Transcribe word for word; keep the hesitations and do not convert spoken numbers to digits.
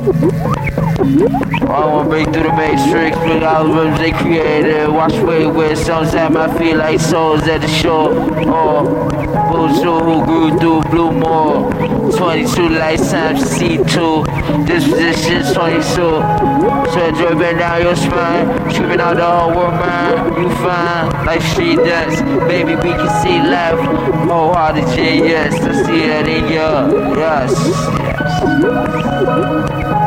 I won't break through the matrix, but algorithms they created. Watch way with some at my feet like souls at the shore. Oh, Bullshit who grew through blue more. twenty-two lifetimes C two. This position's twenty-two. So dripping down your spine, tripping out the whole world mind. You fine, like street dance. Baby, we can see left. Wholehearted J, yes. I see it in you. Yes. Yes.